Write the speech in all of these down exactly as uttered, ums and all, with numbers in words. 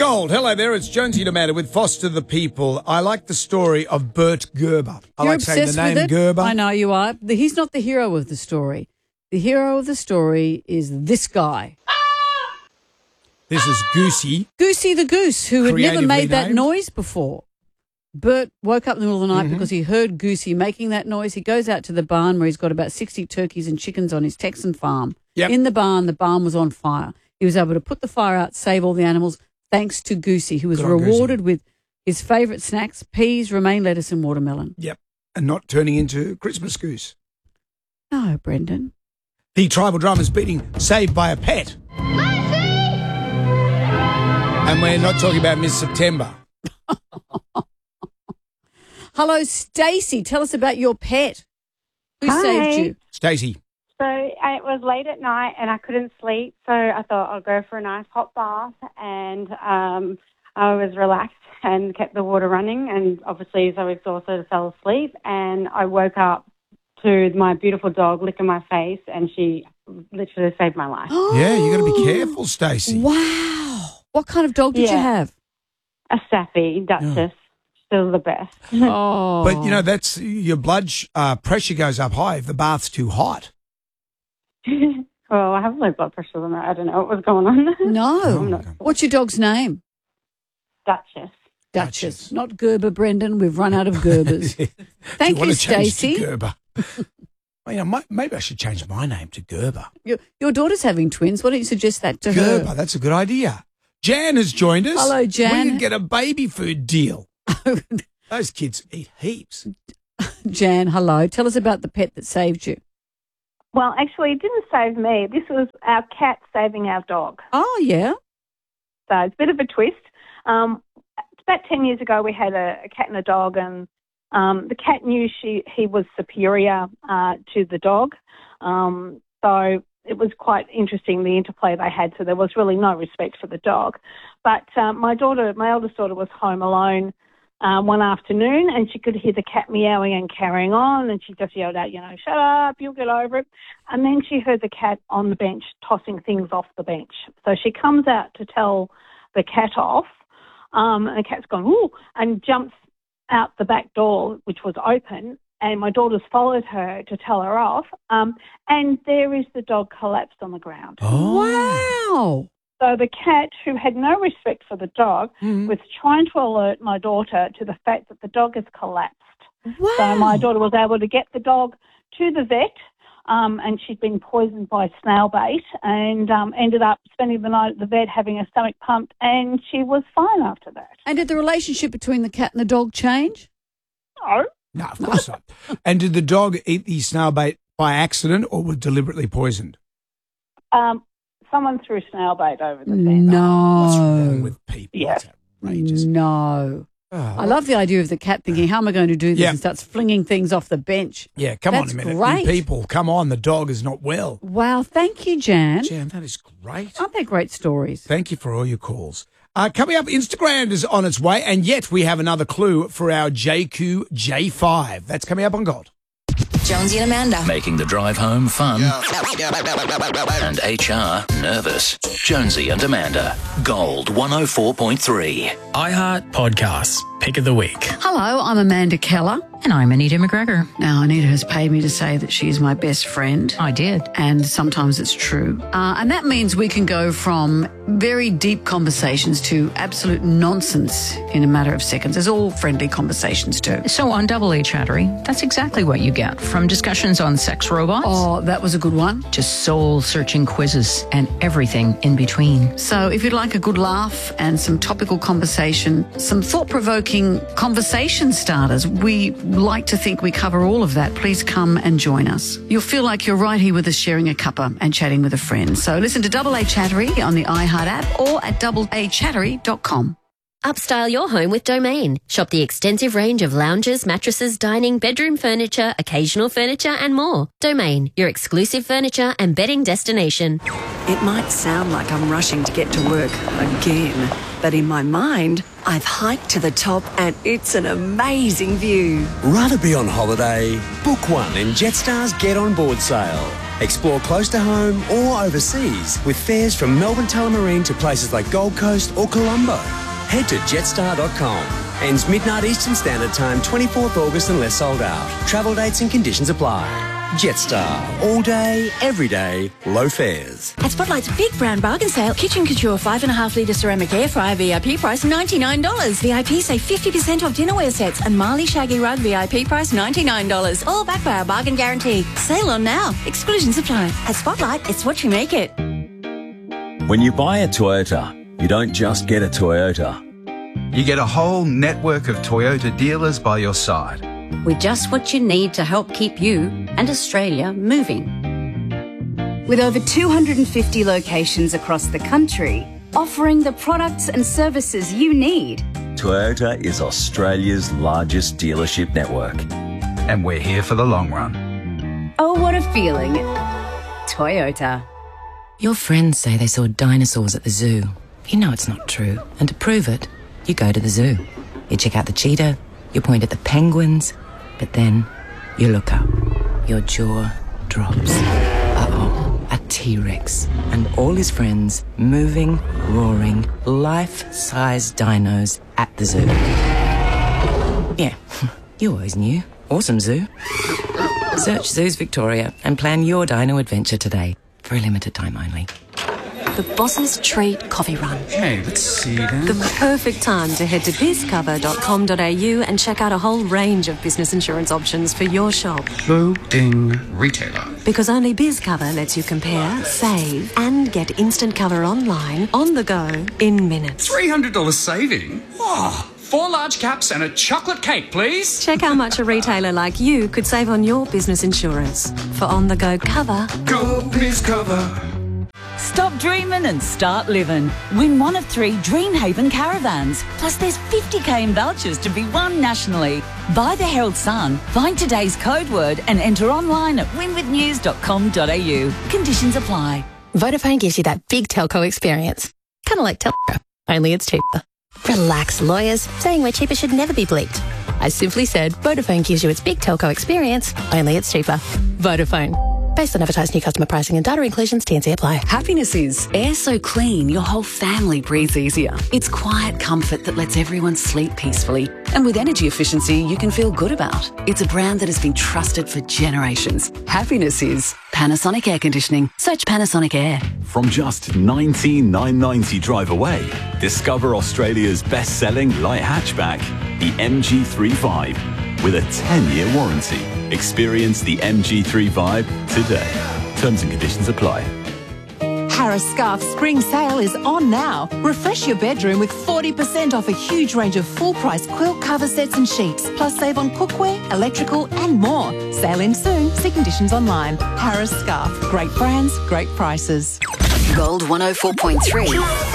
Gold. Hello there, it's Jonesy and Amanda with Foster the People. I like the story of Bert Gerber. I You're like saying the obsessed name with it? Gerber. I know you are. The- He's not the hero of the story. The hero of the story is this guy. This is Goosey. Goosey the goose, who had never Creatively made that named. noise before. Bert woke up in the middle of the night Mm-hmm. because he heard Goosey making that noise. He goes out to the barn where he's got about sixty turkeys and chickens on his Texan farm. Yep. In the barn, the barn was on fire. He was able to put the fire out, save all the animals, thanks to Goosey, who was Good on rewarded with his favourite snacks, peas, romaine lettuce and watermelon. Yep. And not turning into Christmas Goose. No, Brendan. The tribal drummer's beating Saved by a Pet. And we're not talking about Miss September. Hello, Stacey. Tell us about your pet. Who Hi. saved you? Stacey. So uh, it was late at night and I couldn't sleep, so I thought I'll go for a nice hot bath, and um, I was relaxed and kept the water running, and obviously so exhausted I fell asleep, and I woke up to my beautiful dog licking my face, and she literally saved my life. Yeah, you got to be careful, Stacey. Wow. What kind of dog did you Yeah. have? A Saffy Duchess, still the best. Oh. But, you know, that's your blood sh- uh, pressure goes up high if the bath's too hot. Well, I have low blood pressure than that. I don't know what was going on. No. Oh, my God. What's your dog's name? Duchess. Duchess. Duchess. Not Gerber, Brendan. We've run out of Gerbers. Do you Thank want you, to change to Stacey. Gerber? Well, you know, mi- maybe I should change my name to Gerber. Your, your daughter's having twins. Why don't you suggest that to Gerber, her? that's a good idea. Jan has joined us. Hello, Jan. We could get a baby food deal. Those kids eat heaps. Jan, hello. Tell us about the pet that saved you. Well, actually, it didn't save me. This was our cat saving our dog. Oh, yeah. So it's a bit of a twist. Um, about ten years ago, we had a, a cat and a dog, and um, the cat knew she he was superior uh, to the dog. Um, so it was quite interesting, the interplay they had. So there was really no respect for the dog. But um, my daughter, my eldest daughter, was home alone Um, one afternoon, and she could hear the cat meowing and carrying on, and she just yelled out, you know, shut up, you'll get over it. And then she heard the cat on the bench tossing things off the bench. So she comes out to tell the cat off, um, and the cat's gone, ooh, and jumps out the back door, which was open, and my daughter's followed her to tell her off, um, and there is the dog collapsed on the ground. Wow. So the cat, who had no respect for the dog, Mm-hmm. was trying to alert my daughter to the fact that the dog has collapsed. Wow. So my daughter was able to get the dog to the vet, um, and she'd been poisoned by snail bait, and um, ended up spending the night at the vet having her stomach pumped, and she was fine after that. And did the relationship between the cat and the dog change? Oh, No, of course not. And did the dog eat the snail bait by accident or was deliberately poisoned? um, someone threw snail bait over the fence. No. What's wrong with people? Yeah. That's outrageous. No. Oh, I love the idea of the cat thinking, how am I going to do this? Yeah. And starts flinging things off the bench. yeah, come That's on a minute. great. You people, come on. The dog is not well. Wow. Thank you, Jan. Jan, that is great. Aren't they great stories? Thank you for all your calls. Uh, coming up, Instagram is on its way, and yet we have another clue for our J Q J five. That's coming up on Gold. Jonesy and Amanda. Making the drive home fun and H R nervous. Jonesy and Amanda. Gold one oh four point three. iHeart Podcasts, Pick of the Week. Hello, I'm Amanda Keller. And I'm Anita McGregor. Now, Anita has paid me to say that she's my best friend. I did. And sometimes it's true. Uh, and that means we can go from very deep conversations to absolute nonsense in a matter of seconds, as all friendly conversations do. So on Double A Chattery, that's exactly what you get. From discussions on sex robots Oh, that was a good one. to soul-searching quizzes and everything in between. So if you'd like a good laugh and some topical conversation, some thought-provoking conversation starters, we like to think we cover all of that. Please come and join us. You'll feel like you're right here with us sharing a cuppa and chatting with a friend. So listen to Double A Chattery on the iHeart app or at double a chattery dot com. Upstyle your home with Domain. Shop the extensive range of lounges, mattresses, dining, bedroom furniture, occasional furniture and more. Domain, your exclusive furniture and bedding destination. It might sound like I'm rushing to get to work again, but in my mind, I've hiked to the top and it's an amazing view. Rather be on holiday? Book one in Jetstar's Get On Board sale. Explore close to home or overseas with fares from Melbourne Tullamarine to places like Gold Coast or Colombo. Head to jetstar dot com. Ends midnight Eastern Standard Time, twenty-fourth August unless sold out. Travel dates and conditions apply. Jetstar. All day, every day, low fares. At Spotlight's big brand bargain sale, Kitchen Couture five and a half litre ceramic air fryer V I P price ninety-nine dollars. V I P save fifty percent off dinnerware sets and Marley Shaggy Rug V I P price ninety-nine dollars. All backed by our bargain guarantee. Sale on now. Exclusions apply. At Spotlight, it's what you make it. When you buy a Toyota, you don't just get a Toyota. You get a whole network of Toyota dealers by your side. With just what you need to help keep you and Australia moving. With over two hundred fifty locations across the country, offering the products and services you need. Toyota is Australia's largest dealership network. And we're here for the long run. Oh, what a feeling. Toyota. Your friends say they saw dinosaurs at the zoo. You know it's not true. And to prove it, you go to the zoo. You check out the cheetah, you point at the penguins, but then you look up. Your jaw drops. Uh-oh, a T-Rex. And all his friends moving, roaring, life-size dinos at the zoo. Yeah, you always knew. Awesome zoo. Search Zoos Victoria and plan your dino adventure today. For a limited time only. The Boss's Treat Coffee Run. Hey, let's see then. The perfect time to head to biz cover dot com dot a u and check out a whole range of business insurance options for your shop. Loading retailer. Because only BizCover lets you compare, save, and get instant cover online, on the go, in minutes. three hundred dollars saving? Oh, four large caps and a chocolate cake, please. Check how much a retailer like you could save on your business insurance. For on-the-go cover. Go BizCover. Stop dreaming and start living. Win one of three Dreamhaven caravans. Plus there's fifty k in vouchers to be won nationally. Buy the Herald Sun, find today's code word and enter online at win with news dot com dot a u. Conditions apply. Vodafone gives you that big telco experience. Kind of like Telco, only it's cheaper. Relax, lawyers. Saying we're cheaper should never be bleeped. I simply said Vodafone gives you its big telco experience, only it's cheaper. Vodafone. Based on advertised new customer pricing and data inclusions, T and C apply. Happiness is air so clean your whole family breathes easier. It's quiet comfort that lets everyone sleep peacefully. And with energy efficiency you can feel good about. It's a brand that has been trusted for generations. Happiness is Panasonic Air Conditioning. Search Panasonic Air. From just nineteen thousand nine hundred ninety drive away, discover Australia's best-selling light hatchback, the M G thirty-five, with a ten-year warranty. Experience the M G thirty-five today. Terms and conditions apply. Harris Scarf's spring sale is on now. Refresh your bedroom with forty percent off a huge range of full-price quilt cover sets and sheets. Plus save on cookware, electrical and more. Sale in soon. See conditions online. Harris Scarf. Great brands, great prices. Gold one oh four point three.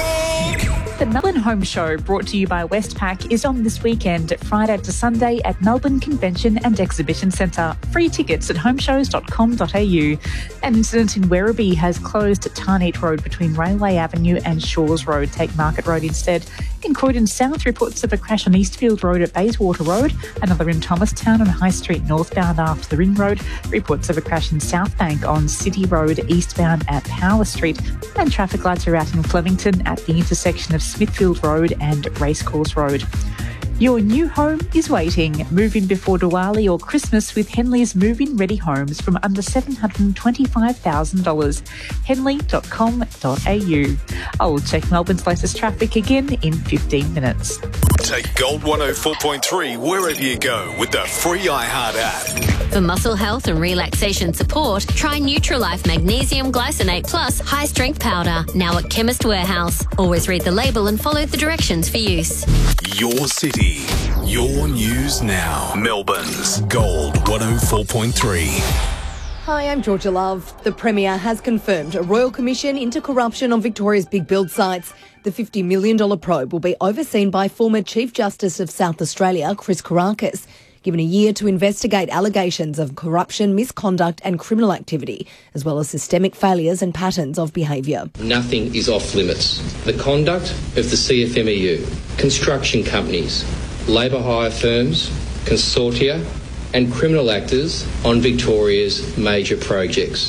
The Melbourne Home Show, brought to you by Westpac, is on this weekend, Friday to Sunday at Melbourne Convention and Exhibition Centre. Free tickets at home shows dot com dot a u. An incident in Werribee has closed at Tarneet Road between Railway Avenue and Shores Road. Take Market Road instead. In Croydon South, reports of a crash on Eastfield Road at Bayswater Road. Another in Thomastown on High Street northbound after the Ring Road. Reports of a crash in South Bank on City Road eastbound at Power Street. And traffic lights are out in Flemington at the intersection of Smithfield Road and Racecourse Road. Your new home is waiting. Move in before Diwali or Christmas with Henley's Move-In Ready Homes from under seven hundred twenty-five thousand dollars. henley dot com dot a u. I'll check Melbourne's latest traffic again in fifteen minutes. Take Gold one oh four point three wherever you go with the free iHeart app. For muscle health and relaxation support, try Nutralife Magnesium Glycinate Plus High Strength Powder, now at Chemist Warehouse. Always read the label and follow the directions for use. Your city, your news now. Melbourne's Gold one oh four point three. Hi, I'm Georgia Love. The Premier has confirmed a Royal Commission into corruption on Victoria's big build sites. The fifty million dollars probe will be overseen by former Chief Justice of South Australia, Chris Kourakis, given a year to investigate allegations of corruption, misconduct and criminal activity, as well as systemic failures and patterns of behaviour. Nothing is off limits. The conduct of the C F M E U, construction companies, labour hire firms, consortia and criminal actors on Victoria's major projects.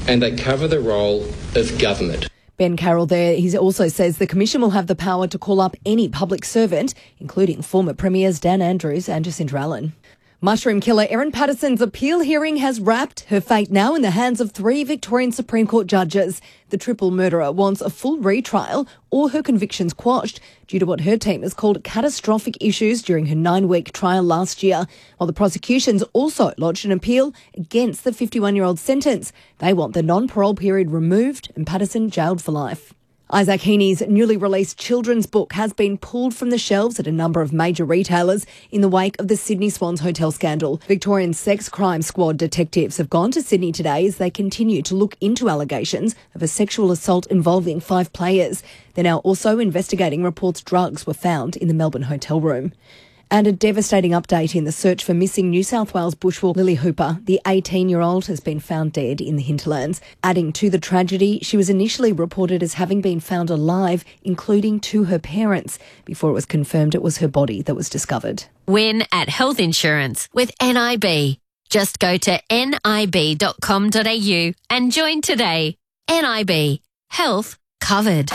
and they cover the role of government. Ben Carroll there, he also says the Commission will have the power to call up any public servant, including former Premiers Dan Andrews and Jacinta Allen. Mushroom killer Erin Patterson's appeal hearing has wrapped, her fate now in the hands of three Victorian Supreme Court judges. The triple murderer wants a full retrial or her convictions quashed due to what her team has called catastrophic issues during her nine-week trial last year, while the prosecution's also lodged an appeal against the fifty-one-year-old sentence. They want the non-parole period removed and Patterson jailed for life. Isaac Heaney's newly released children's book has been pulled from the shelves at a number of major retailers in the wake of the Sydney Swans hotel scandal. Victorian Sex Crime Squad detectives have gone to Sydney today as they continue to look into allegations of a sexual assault involving five players. They're now also investigating reports drugs were found in the Melbourne hotel room. And a devastating update in the search for missing New South Wales bushwalker Lily Hooper. The eighteen-year-old has been found dead in the hinterlands. Adding to the tragedy, she was initially reported as having been found alive, including to her parents, before it was confirmed it was her body that was discovered. Win at health insurance with N I B. Just go to nib dot com dot a u and join today. N I B. Health covered.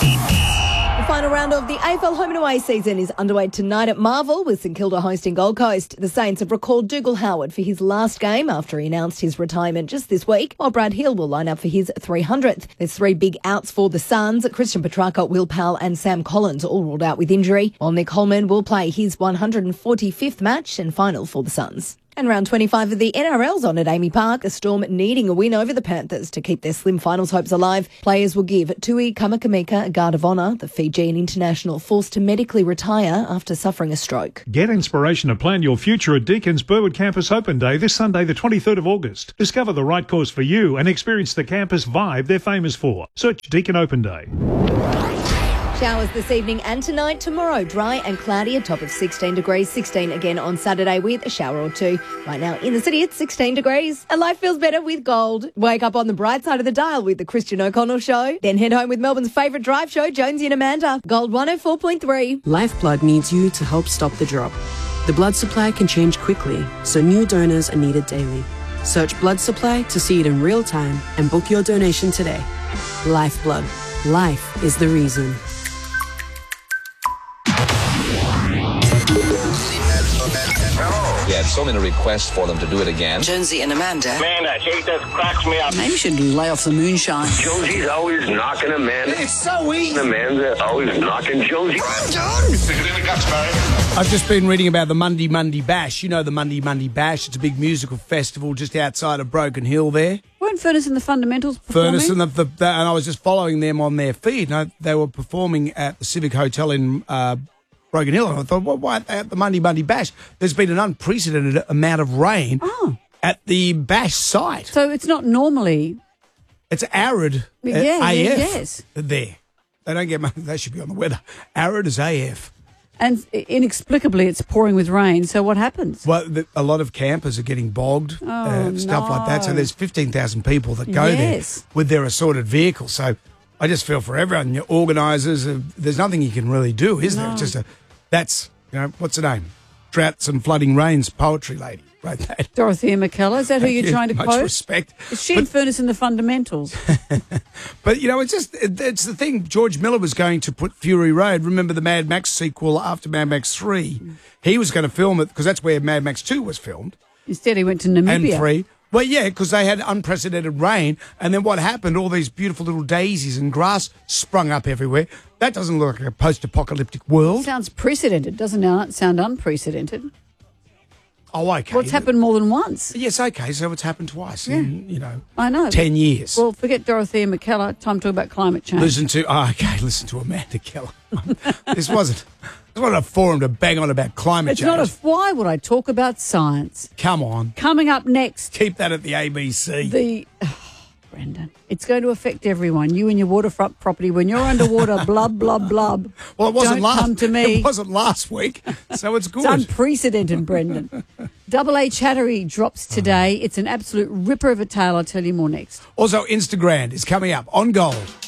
The final round of the A F L home and away season is underway tonight at Marvel with St Kilda hosting Gold Coast. The Saints have recalled Dougal Howard for his last game after he announced his retirement just this week, while Brad Hill will line up for his three hundredth. There's three big outs for the Suns. Christian Petrarca, Will Powell and Sam Collins all ruled out with injury, while Nick Holman will play his one hundred forty-fifth match and final for the Suns. And round twenty-five of the N R L's on at Amy Park, a Storm needing a win over the Panthers to keep their slim finals hopes alive. Players will give Tui Kamakamika a guard of honour, the Fijian international forced to medically retire after suffering a stroke. Get inspiration to plan your future at Deacon's Burwood Campus Open Day this Sunday the twenty-third of August. Discover the right course for you and experience the campus vibe they're famous for. Search Deakin Open Day. Showers this evening and tonight. Tomorrow, dry and cloudy, a top of sixteen degrees. sixteen again on Saturday with a shower or two. Right now in the city, it's sixteen degrees. And life feels better with gold. Wake up on the bright side of the dial with the Christian O'Connell Show. Then head home with Melbourne's favourite drive show, Jonesy and Amanda. Gold one oh four point three. Lifeblood needs you to help stop the drop. The blood supply can change quickly, so new donors are needed daily. Search blood supply to see it in real time and book your donation today. Lifeblood. Life is the reason. We had so many requests for them to do it again. Jonesy and Amanda. Man, I hate that cracks me up. Maybe you should lay off the moonshine. Jonesy's always knocking Amanda. It's so easy. Amanda always knocking Jonesy. Come on, John. Stick it in the guts, Barry. I've just been reading about the Monday Monday Bash. You know the Monday Monday Bash. It's a big musical festival just outside of Broken Hill there. Weren't Furnace and the Fundamentals performing? Furnace and the, the, the and I was just following them on their feed. And I, they were performing at the Civic Hotel in uh, Broken Hill. And I thought, well, why at the Monday Monday Bash? There's been an unprecedented amount of rain oh. at the Bash site. So it's not normally. It's arid. Uh, yeah, A F yes. There. They don't get much. They should be on the weather. Arid as A F. And inexplicably, it's pouring with rain. So what happens? Well, the, a lot of campers are getting bogged, oh, uh, stuff no. like that. So there's fifteen thousand people that go yes. there with their assorted vehicles. So I just feel for everyone. Your organisers, uh, there's nothing you can really do, is no. there? It's just a, that's, you know, what's her name? Droughts and Flooding Rains poetry lady. Right, that. Dorothea McKellar, is that who you're you, trying to much quote? Respect. Is she but, in Furnace and the Fundamentals? But, you know, it's just, it, it's the thing. George Miller was going to put Fury Road, remember the Mad Max sequel after Mad Max three? Mm. He was going to film it, because that's where Mad Max two was filmed. Instead, he went to Namibia. And three. Well, yeah, because they had unprecedented rain, and then what happened, all these beautiful little daisies and grass sprung up everywhere. That doesn't look like a post-apocalyptic world. Sounds precedented, doesn't it sound unprecedented? Oh, okay. Well, it's happened more than once. Yes, okay, so it's happened twice yeah. in, you know, I know. ten years. Well, forget Dorothea McKellar. Time to talk about climate change. Listen to, oh, okay, listen to Amanda Keller. this wasn't this wasn't a forum to bang on about climate it's change. It's not a, why would I talk about science? Come on. Coming up next. Keep that at the A B C. The... Oh, Brendan, it's going to affect everyone. You and your waterfront property. When you're underwater, blub, blub, blub. Well, it wasn't Don't last. come to me. It wasn't last week, so it's good. It's unprecedented, Brendan. Double A Chattery drops today. It's an absolute ripper of a tale. I'll tell you more next. Also, Instagram is coming up on Gold.